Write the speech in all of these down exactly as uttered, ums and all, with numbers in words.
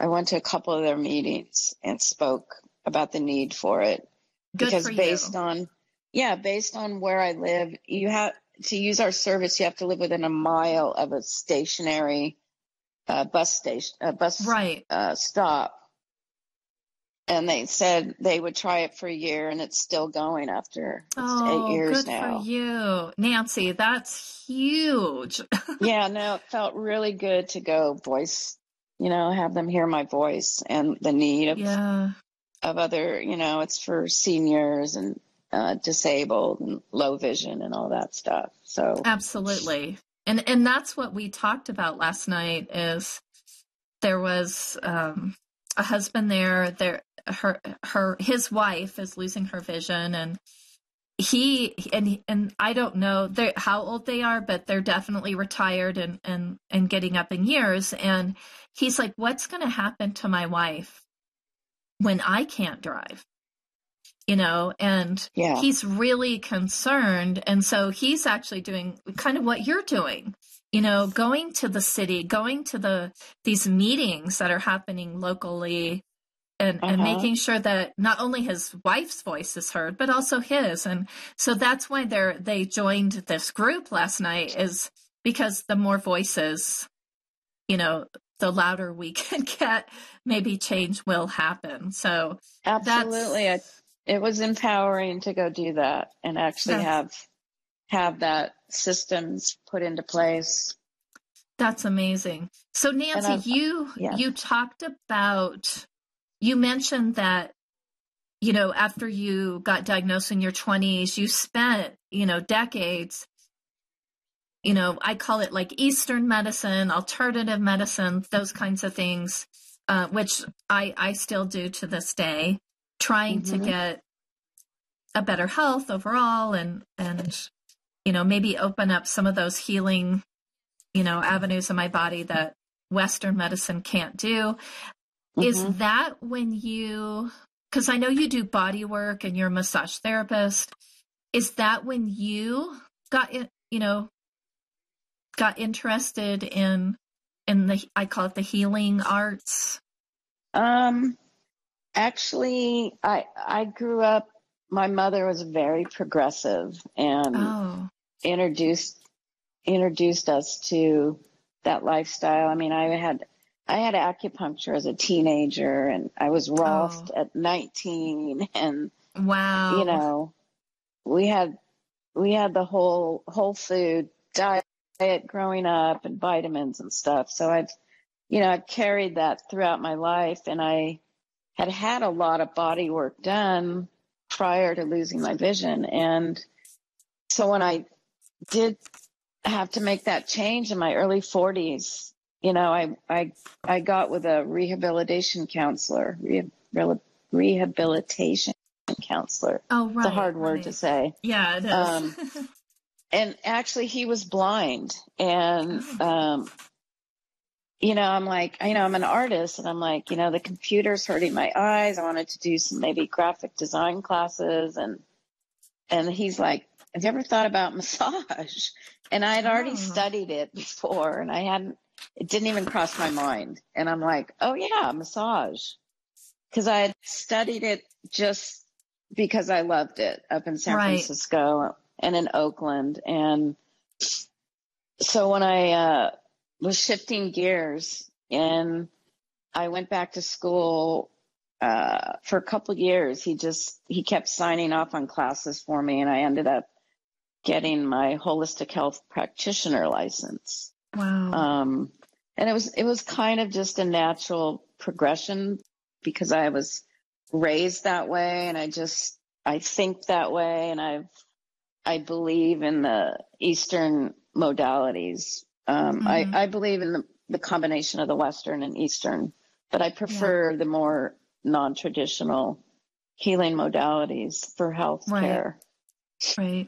I went to a couple of their meetings and spoke about the need for it. Good because for based you. on, yeah, based on where I live, you have to use our service. You have to live within a mile of a stationary uh, bus station, uh, bus Right. uh, stop. And they said they would try it for a year, and it's still going after it's eight Oh, years good for now. you, Nancy. That's huge. Yeah, no, it felt really good to go voice, you know, have them hear my voice and the need of, Yeah. of other, you know, it's for seniors and uh, disabled and low vision and all that stuff. So Absolutely. And and that's what we talked about last night is there was um, a husband there, there her her his wife is losing her vision, and he and and I don't know how old they are, but they're definitely retired and and and getting up in years. And he's like, what's going to happen to my wife when I can't drive? You know, and yeah, he's really concerned. And so he's actually doing kind of what you're doing, you know, going to the city, going to the these meetings that are happening locally, and, uh-huh. and making sure that not only his wife's voice is heard, but also his. And so that's why they're they joined this group last night, is because the more voices, you know, the louder we can get, maybe change will happen. So absolutely. that's, I, it was empowering to go do that and actually have have that systems put into place. That's amazing. So Nancy, you yeah. you talked about, you mentioned that, you know, after you got diagnosed in your twenties, you spent, you know, decades, you know, I call it like Eastern medicine, alternative medicine, those kinds of things, uh, which I, I still do to this day, trying mm-hmm. to get a better health overall and, and, you know, maybe open up some of those healing, you know, avenues in my body that Western medicine can't do. Mm-hmm. Is that when you, because I know you do body work and you're a massage therapist, is that when you got, you know, got interested in, in the, I call it the healing arts? Um, actually, I, I grew up, my mother was very progressive and oh. introduced, introduced us to that lifestyle. I mean, I had, I had acupuncture as a teenager, and I was Rolfed oh. at nineteen, and wow, you know, we had, we had the whole, whole food diet growing up and vitamins and stuff. So I've, you know, I've carried that throughout my life, and I had had a lot of body work done prior to losing my vision. And so when I did have to make that change in my early forties, you know, I, I, I got with a rehabilitation counselor, rehab, rehabilitation counselor. Oh, right. It's a hard word right. to say. Yeah, it is. Um, and actually he was blind, and, um, you know, I'm like, you know, I'm an artist, and I'm like, you know, the computer's hurting my eyes. I wanted to do some maybe graphic design classes. And, and he's like, have you ever thought about massage? And I had already oh. studied it before, and I hadn't, it didn't even cross my mind. And I'm like, oh yeah, massage. Cause I had studied it just because I loved it up in San right. Francisco and in Oakland. And so when I, uh, was shifting gears, and I went back to school uh, for a couple of years. He just, he kept signing off on classes for me, and I ended up getting my holistic health practitioner license. Wow. Um, and it was, it was kind of just a natural progression because I was raised that way, and I just, I think that way. And I've, I believe in the Eastern modalities. Um, mm-hmm. I, I believe in the, the combination of the Western and Eastern, but I prefer yeah. the more non-traditional healing modalities for health right. care. Right.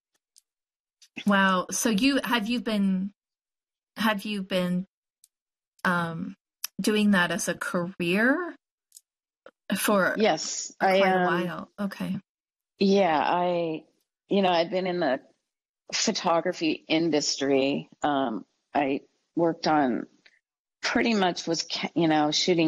Wow. So you, have you been, have you been, um, doing that as a career for yes, quite I, um, a while? Okay. Yeah. I, you know, I've been in the photography industry. Um, I worked on pretty much was, you know, shooting